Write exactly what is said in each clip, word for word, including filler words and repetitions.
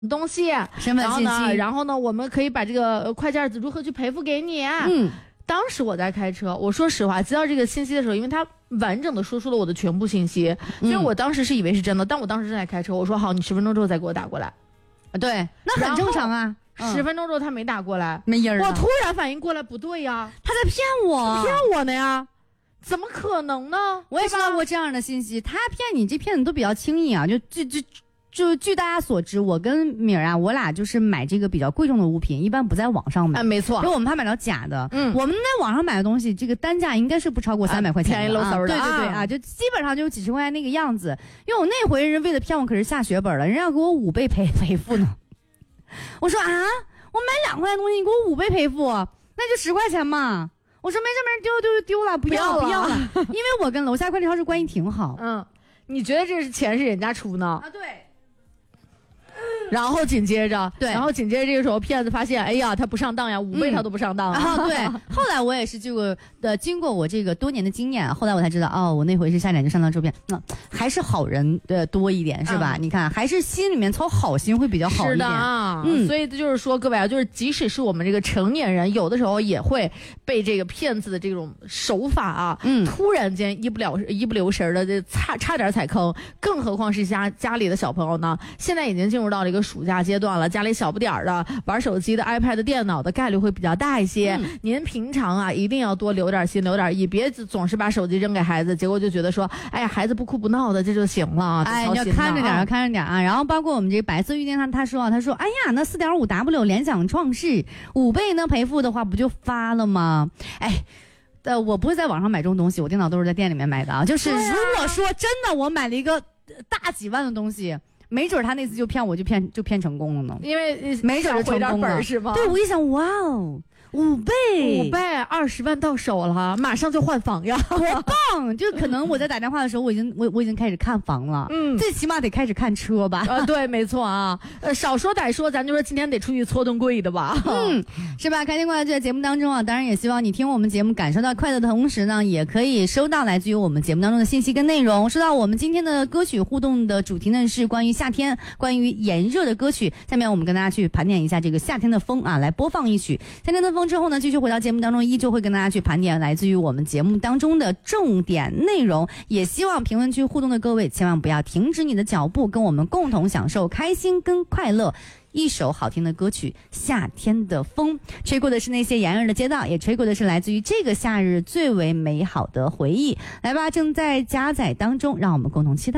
东西， 身份信息， 然后呢，然后呢，我们可以把这个快件如何去赔付给你。嗯，当时我在开车，我说实话，接到这个信息的时候，因为他完整的说出了我的全部信息，所以我当时是以为是真的，但我当时正在开车，我说好，你十分钟之后再给我打过来。 对，那很正常啊。 十分钟之后他没打过来， 没音儿。 我突然反应过来，不对呀， 他在骗我， 骗我呢呀。怎么可能呢？ 我也收到过这样的信息，他骗你，这骗子都比较轻易啊。就就就就据大家所知，我跟敏儿啊，我俩就是买这个比较贵重的物品，一般不在网上买。 啊，没错， 因为我们怕买到假的。 嗯， 我们在网上买的东西，这个单价应该是不超过三百块钱的， 便宜搂嗖的。 对对对啊，就基本上就几十块钱那个样子。因为我那回人为了骗我，可是下血本了，人家要给我五倍赔赔付呢。我说啊，我买两块钱东西，你给我五倍赔付，那就十块钱嘛。我说没事没事，丢丢丢了，不要了不要了，因为我跟楼下快递超市关系挺好。 嗯，你觉得这是钱是人家出呢？ 啊，对。 然后紧接着， 对， 然后紧接着这个时候，骗子发现，哎呀，他不上当呀，五倍他都不上当。 然后、嗯啊、对，后来我也是这个呃，经过我这个多年的经验，后来我才知道，哦，我那回是下载就上当受骗，那、嗯、还是好人的多一点，是吧？嗯、你看，还是心里面操好心会比较好一点。 是的啊， 嗯， 所以就是说，各位啊，就是即使是我们这个成年人，有的时候也会被这个骗子的这种手法啊，嗯，突然间一不了一不留神的，这差差点踩坑，更何况是家家里的小朋友呢？现在已经进入到了一个暑假阶段了。家里小不点儿的玩手机的 iPad 电脑的概率会比较大一些、嗯、您平常啊一定要多留点心留点意，别总是把手机扔给孩子，结果就觉得说哎呀孩子不哭不闹的这就行了， 哎你要看着点要看着点啊。然后包括我们这个白色遇见他他说他说哎呀那 四点五 W 联想创世五倍呢赔付的话不就发了吗？哎呃，我不会在网上买这种东西，我电脑都是在店里面买的啊。就是如果说真的我买了一个大几万的东西，没准他那次就骗我就骗就骗成功了呢， 因为没准就成功了， 是吗？ 对，我一想，哇哦，五倍， 五倍，二十万到手了，马上就换房呀， 多棒！就可能我在打电话的时候，我已经我我已经开始看房了，嗯，最起码得开始看车吧？ 呃，对，没错啊，呃，少说歹说，咱就说今天得出去搓顿贵的吧， 嗯，是吧？开心快乐就在节目当中啊，当然也希望你听我们节目感受到快乐的同时呢，也可以收到来自于我们节目当中的信息跟内容。说到我们今天的歌曲互动的主题呢，是关于夏天，关于炎热的歌曲。下面我们跟大家去盘点一下这个夏天的风啊，来播放一曲夏天的风之后呢，继续回到节目当中，依旧会跟大家去盘点来自于我们节目当中的重点内容。也希望评论区互动的各位千万不要停止你的脚步，跟我们共同享受开心跟快乐。一首好听的歌曲《夏天的风》，吹过的是那些炎热的街道，也吹过的是来自于这个夏日最为美好的回忆。来吧，正在加载当中，让我们共同期待。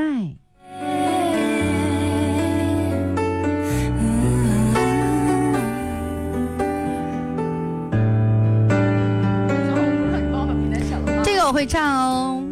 这个我会唱哦。